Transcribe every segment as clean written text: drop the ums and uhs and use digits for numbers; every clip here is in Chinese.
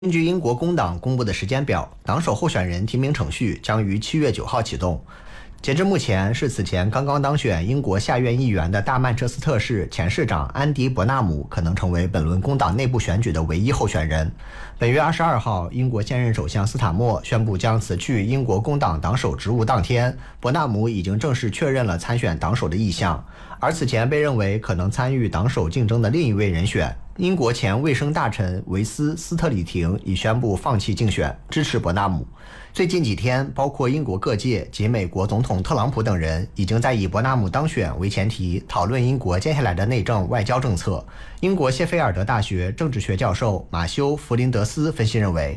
根据英国工党公布的时间表，党首候选人提名程序将于7月9号启动。截至目前，是此前刚刚当选英国下院议员的大曼彻斯特市前市长安迪·伯纳姆可能成为本轮工党内部选举的唯一候选人。本月22号，英国现任首相斯塔默宣布将辞去英国工党党首职务当天，伯纳姆已经正式确认了参选党首的意向。而此前被认为可能参与党首竞争的另一位人选，英国前卫生大臣维斯·斯特里廷已宣布放弃竞选，支持伯纳姆。最近几天，包括英国各界及美国总统特朗普等人，已经在以伯纳姆当选为前提讨论英国接下来的内政外交政策。英国谢菲尔德大学政治学教授马修·弗林德斯分析认为，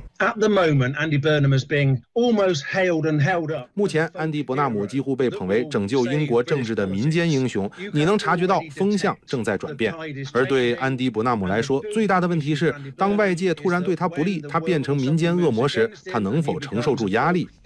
目前安迪·伯纳姆几乎被捧为拯救英国政治的民间英雄，你能察觉到风向正在转变。而对安迪·伯纳姆来说，最大的问题是，当外界突然对他不利，他变成民间恶魔时，他能否承受住压力？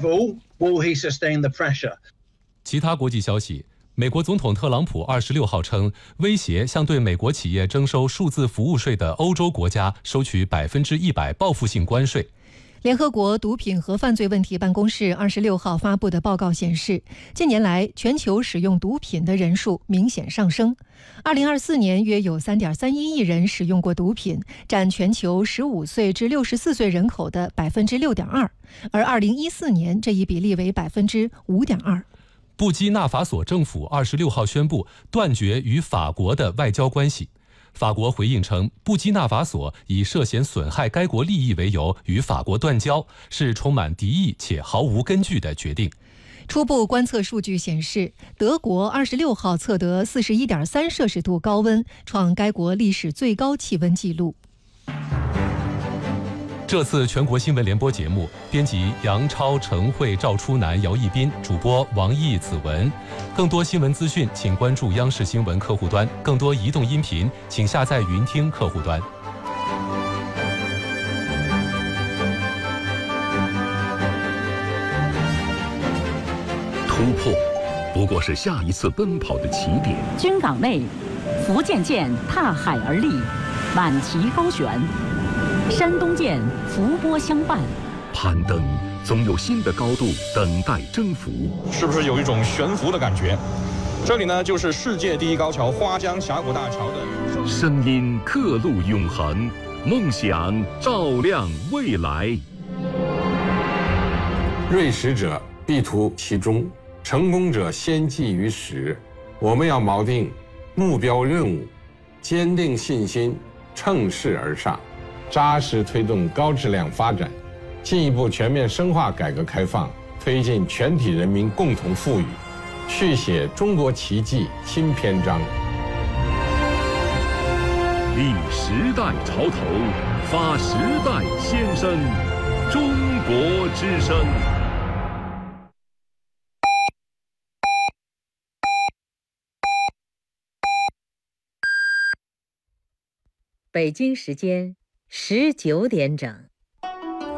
其他国际消息，美国总统特朗普26号称，威胁向对美国企业征收数字服务税的欧洲国家收取100%报复性关税。 联合国毒品和犯罪问题办公室26号发布的报告显示，近年来全球使用毒品的人数明显上升。2024年约有3.31亿人使用过毒品，占全球15岁至64岁人口的6.2%，而2014年这一比例为5.2%。 布基纳法索政府26号宣布断绝与法国的外交关系。法国回应称，布基纳法索以涉嫌损害该国利益为由与法国断交，是充满敌意且毫无根据的决定。 初步观测数据显示，德国26号测得41.3摄氏度高温，创该国历史最高气温纪录。 这次全国新闻联播节目，编辑杨超、陈慧、赵初南、姚一斌，主播王毅、子文。更多新闻资讯，请关注央视新闻客户端；更多移动音频，请下载云听客户端。 突破，不过是下一次奔跑的起点。 军港内，福建舰踏海而立，满旗高悬。山东舰伏波相伴， 攀登总有新的高度等待征服， 是不是有一种悬浮的感觉？这里呢，就是世界第一高桥花江峡谷大桥的声音刻录永恒，梦想照亮未来。 锐识者必图其中，成功者先记于始。我们要锚定目标任务，坚定信心，乘势而上，扎实推动高质量发展，进一步全面深化改革开放，推进全体人民共同富裕，续写中国奇迹新篇章。 立时代潮头，发时代先声，中国之声。 北京时间19点整。